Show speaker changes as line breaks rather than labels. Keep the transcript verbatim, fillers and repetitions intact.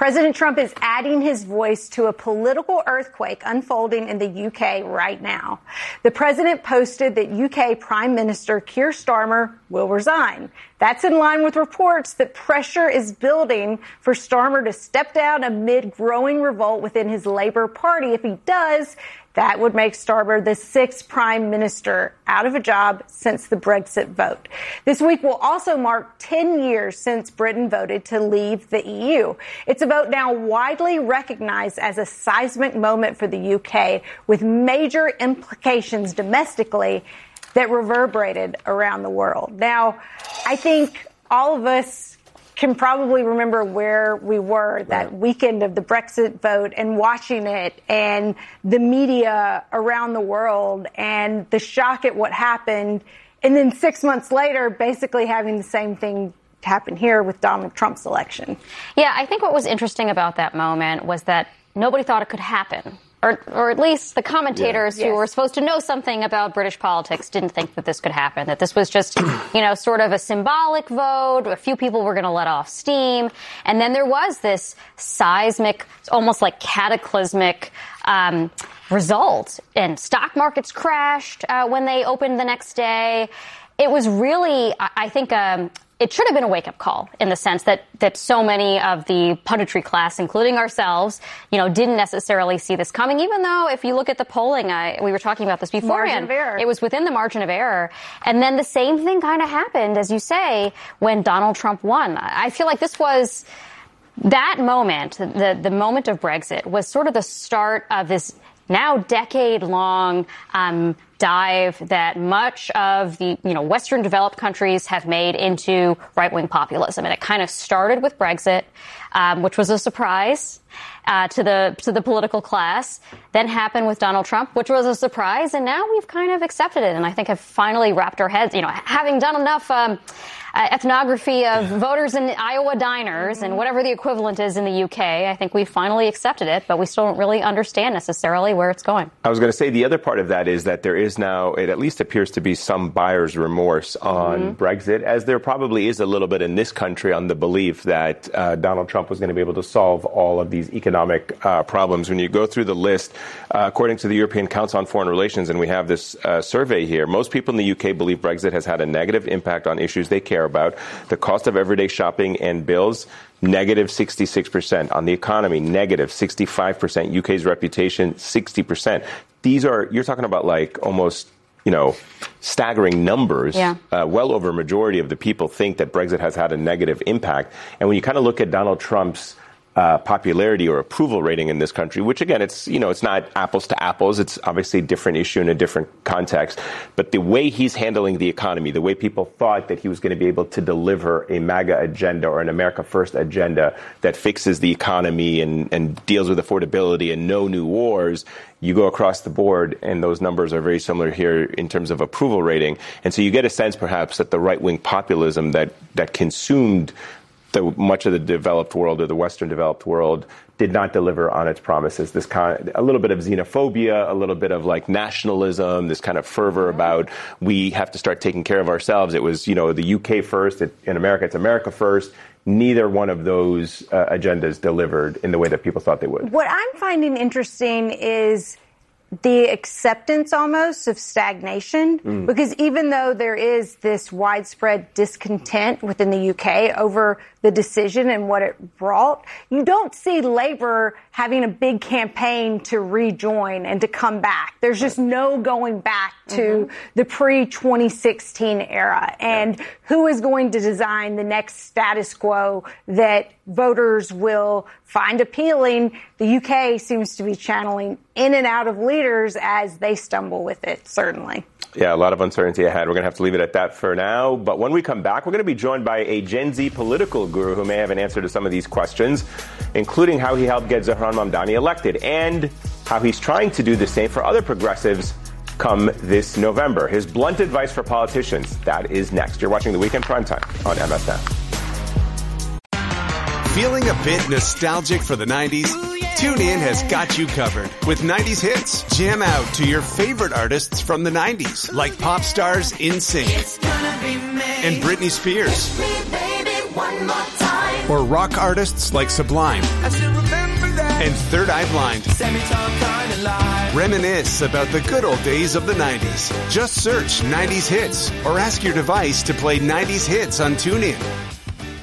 President Trump is adding his voice to a political earthquake unfolding in the U K right now. The president posted that U K Prime Minister Keir Starmer will resign. That's in line with reports that pressure is building for Starmer to step down amid growing revolt within his Labour Party. If he does, that would make Starmer the sixth prime minister out of a job since the Brexit vote. This week will also mark ten years since Britain voted to leave the E U. It's a vote now widely recognized as a seismic moment for the U K, with major implications domestically that reverberated around the world. Now, I think all of us can probably remember where we were that right. weekend of the Brexit vote and watching it and the media around the world and the shock at what happened. And then six months later, basically having the same thing happen here with Donald Trump's election.
Yeah, I think what was interesting about that moment was that nobody thought it could happen. Or, or at least the commentators yeah. who yes. were supposed to know something about British politics didn't think that this could happen, that this was just, you know, sort of a symbolic vote. A few people were going to let off steam. And then there was this seismic, almost like cataclysmic um, result. And stock markets crashed uh, when they opened the next day. It was really, I think, um, it should have been a wake-up call in the sense that, that so many of the punditry class, including ourselves, you know, didn't necessarily see this coming, even though if you look at the polling, I, we were talking about this beforehand, it was within the margin of error. And then the same thing kind of happened, as you say, when Donald Trump won. I feel like this was that moment, the, the moment of Brexit, was sort of the start of this now decade-long um, dive that much of the, you know, Western developed countries have made into right-wing populism. And it kind of started with Brexit, um, which was a surprise uh, to the to the political class, then happened with Donald Trump, which was a surprise. And now we've kind of accepted it. And I think have finally wrapped our heads, you know, having done enough um, uh, ethnography of voters in Iowa diners and whatever the equivalent is in the U K, I think we finally accepted it, but we still don't really understand necessarily where it's going.
I was going to say the other part of that is that there is now, it at least appears to be some buyer's remorse on mm-hmm. Brexit, as there probably is a little bit in this country on the belief that uh, Donald Trump was going to be able to solve all of these economic uh, problems. When you go through the list, uh, according to the European Council on Foreign Relations, and we have this uh, survey here, most people in the U K believe Brexit has had a negative impact on issues they care about. The cost of everyday shopping and bills, negative sixty-six percent. On the economy, negative sixty-five percent. U K's reputation, sixty percent. These are, you're talking about like almost, you know, staggering numbers. Yeah. Uh, well over a majority of the people think that Brexit has had a negative impact. And when you kind of look at Donald Trump's Uh, popularity or approval rating in this country, which again, it's, you know, it's not apples to apples. It's obviously a different issue in a different context. But the way he's handling the economy, the way people thought that he was going to be able to deliver a MAGA agenda or an America First agenda that fixes the economy and, and deals with affordability and no new wars, you go across the board and those numbers are very similar here in terms of approval rating. And so you get a sense perhaps that the right-wing populism that, that consumed the, much of the developed world or the Western developed world did not deliver on its promises. This kind, a little bit of xenophobia, a little bit of like nationalism, this kind of fervor about we have to start taking care of ourselves. It was, you know, the U K first. It, in America, it's America first. Neither one of those uh, agendas delivered in the way that people thought they would.
What I'm finding interesting is the acceptance almost of stagnation, mm. because even though there is this widespread discontent within the U K over the decision and what it brought, you don't see Labour having a big campaign to rejoin and to come back. There's just no going back to mm-hmm. the pre twenty sixteen era. And yeah. who is going to design the next status quo that voters will find appealing? The U K seems to be channeling in and out of leaders as they stumble with it, certainly.
Yeah, a lot of uncertainty ahead. We're going to have to leave it at that for now. But when we come back, we're going to be joined by a Gen Z political guru who may have an answer to some of these questions, including how he helped get Zohran Mamdani elected and how he's trying to do the same for other progressives come this November. His blunt advice for politicians, that is next. You're watching The Weekend Primetime on M S N.
Feeling a bit nostalgic for the nineties? TuneIn has got you covered with nineties hits. Jam out to your favorite artists from the nineties, like pop stars N Sync and Britney Spears.
Baby, one more time.
Or rock artists like Sublime and Third Eye Blind. Reminisce about the good old days of the nineties. Just search nineties hits or ask your device to play nineties hits on TuneIn.